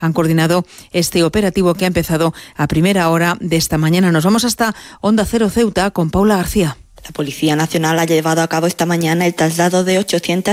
han coordinado este operativo que ha empezado a primera hora de esta mañana. Nos vamos hasta Onda Cero Ceuta con Paula García. La Policía Nacional ha llevado a cabo esta mañana el traslado de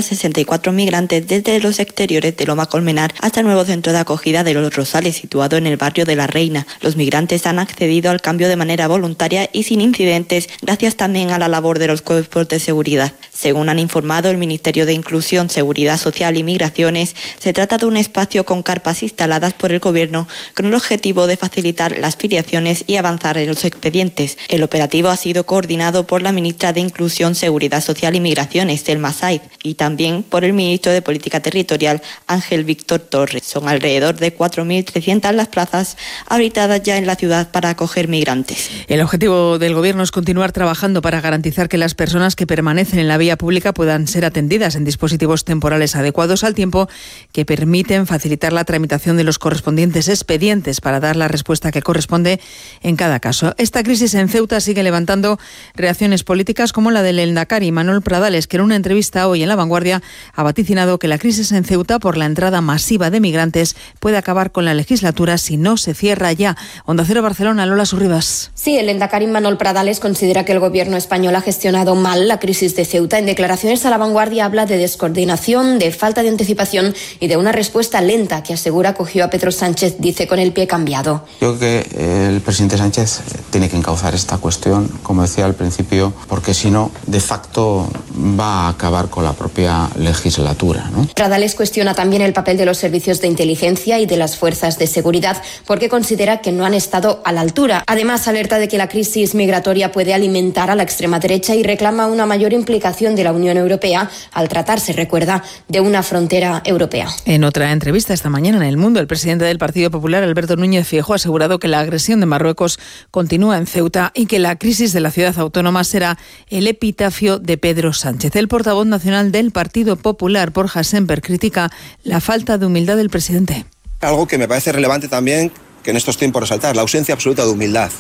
864 migrantes desde los exteriores de Loma Colmenar hasta el nuevo centro de acogida de Los Rosales, situado en el barrio de La Reina. Los migrantes han accedido al cambio de manera voluntaria y sin incidentes, gracias también a la labor de los cuerpos de seguridad. Según han informado el Ministerio de Inclusión, Seguridad Social y Migraciones, se trata de un espacio con carpas instaladas por el Gobierno con el objetivo de facilitar las filiaciones y avanzar en los expedientes. El operativo ha sido coordinado por la ministra de Inclusión, Seguridad Social y Migraciones, Selma Said, y también por el ministro de Política Territorial, Ángel Víctor Torres. Son alrededor de 4.300 las plazas habilitadas ya en la ciudad para acoger migrantes. El objetivo del Gobierno es continuar trabajando para garantizar que las personas que permanecen en la vía pública puedan ser atendidas en dispositivos temporales adecuados, al tiempo que permiten facilitar la tramitación de los correspondientes expedientes para dar la respuesta que corresponde en cada caso. Esta crisis en Ceuta sigue levantando reacciones políticas como la del Endacari Manuel Pradales, que en una entrevista hoy en La Vanguardia ha vaticinado que la crisis en Ceuta por la entrada masiva de migrantes puede acabar con la legislatura si no se cierra ya. Onda Cero Barcelona, Lola Surribas. Sí, el Endacari Manuel Pradales considera que el gobierno español ha gestionado mal la crisis de Ceuta. En declaraciones a La Vanguardia habla de descoordinación, de falta de anticipación y de una respuesta lenta que asegura cogió a Pedro Sánchez, dice, con el pie cambiado. Yo creo que el presidente Sánchez tiene que encauzar esta cuestión, como decía al principio, porque si no, de facto va a acabar con la propia legislatura, ¿no? Pradales cuestiona también el papel de los servicios de inteligencia y de las fuerzas de seguridad porque considera que no han estado a la altura. Además, alerta de que la crisis migratoria puede alimentar a la extrema derecha y reclama una mayor implicación de la Unión Europea al tratarse, recuerda, de una frontera europea. En otra entrevista esta mañana en El Mundo, el presidente del Partido Popular, Alberto Núñez Feijóo, ha asegurado que la agresión de Marruecos continúa en Ceuta y que la crisis de la ciudad autónoma será el epitafio de Pedro Sánchez. El portavoz nacional del Partido Popular, Borja Semper, critica la falta de humildad del presidente. Algo que me parece relevante también que en estos tiempos resaltar, la ausencia absoluta de humildad.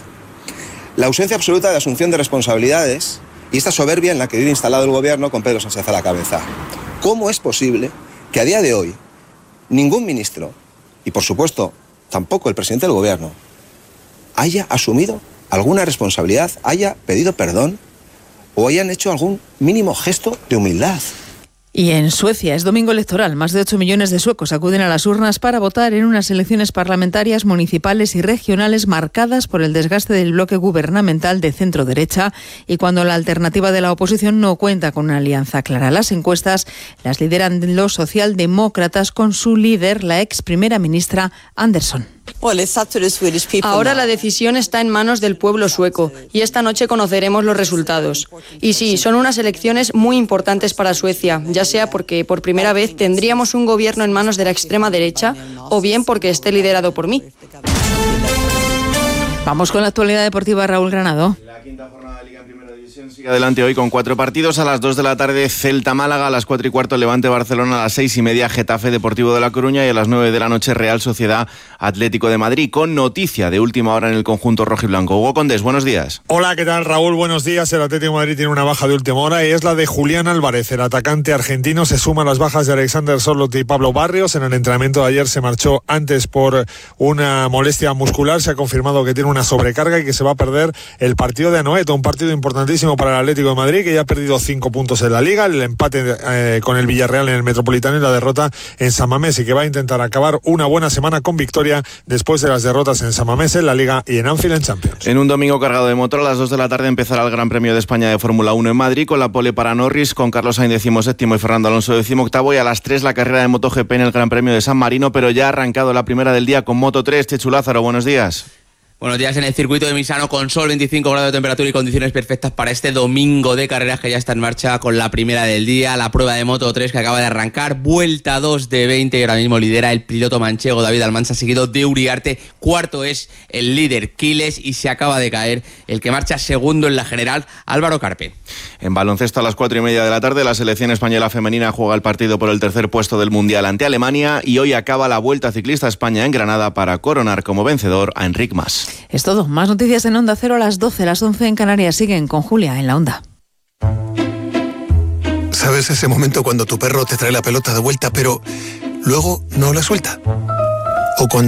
La ausencia absoluta de asunción de responsabilidades y esta soberbia en la que vive instalado el gobierno con Pedro Sánchez a la cabeza. ¿Cómo es posible que a día de hoy ningún ministro, y por supuesto tampoco el presidente del gobierno, haya asumido alguna responsabilidad, haya pedido perdón o hayan hecho algún mínimo gesto de humildad? Y en Suecia es domingo electoral. Más de 8 millones de suecos acuden a las urnas para votar en unas elecciones parlamentarias, municipales y regionales marcadas por el desgaste del bloque gubernamental de centro-derecha y cuando la alternativa de la oposición no cuenta con una alianza clara. Las encuestas las lideran los socialdemócratas con su líder, la ex primera ministra Andersson. Ahora la decisión está en manos del pueblo sueco y esta noche conoceremos los resultados. Y sí, son unas elecciones muy importantes para Suecia, ya sea porque por primera vez tendríamos un gobierno en manos de la extrema derecha o bien porque esté liderado por mí. Vamos con la actualidad deportiva, Raúl Granado. La quinta jornada de Liga en Primera División sigue adelante hoy con 4 partidos. A las 2 de la tarde Celta-Málaga, a las 4:15 Levante-Barcelona, a las 6:30 Getafe-Deportivo de La Coruña y a las 9 de la noche Real Sociedad-Atlético de Madrid, con noticia de última hora en el conjunto rojiblanco. Hugo Condés, buenos días. Hola, ¿qué tal, Raúl? Buenos días. El Atlético de Madrid tiene una baja de última hora y es la de Julián Álvarez. El atacante argentino se suma a las bajas de Alexander Sörloth y Pablo Barrios. En el entrenamiento de ayer se marchó antes por una molestia muscular. Se ha confirmado que tiene una sobrecarga y que se va a perder el partido de Anoeta, un partido importantísimo para el Atlético de Madrid, que ya ha perdido 5 puntos en la Liga, el empate con el Villarreal en el Metropolitano y la derrota en San Mamés, y que va a intentar acabar una buena semana con victoria después de las derrotas en San Mamés, en la Liga y en Anfield en Champions. En un domingo cargado de motor, a las 2 de la tarde empezará el Gran Premio de España de Fórmula 1 en Madrid, con la pole para Norris, con Carlos Sainz 17º y Fernando Alonso 18º, y a las 3 la carrera de MotoGP en el Gran Premio de San Marino, pero ya ha arrancado la primera del día con Moto3. Chechu Lázaro, buenos días. Buenos días. En el circuito de Misano, con sol, 25 grados de temperatura y condiciones perfectas para este domingo de carreras que ya está en marcha con la primera del día, la prueba de Moto3 que acaba de arrancar, vuelta 2 de 20 y ahora mismo lidera el piloto manchego David Almansa, seguido de Uriarte. Cuarto es el líder Quiles y se acaba de caer el que marcha segundo en la general, Álvaro Carpe. En baloncesto, a las 4:30 de la tarde, la selección española femenina juega el partido por el tercer puesto del Mundial ante Alemania y hoy acaba la Vuelta Ciclista a España en Granada para coronar como vencedor a Enric Mas. Es todo. Más noticias en Onda Cero a las 12, las 11 en Canarias. Siguen con Julia en la Onda. ¿Sabes ese momento cuando tu perro te trae la pelota de vuelta, pero luego no la suelta? o cuando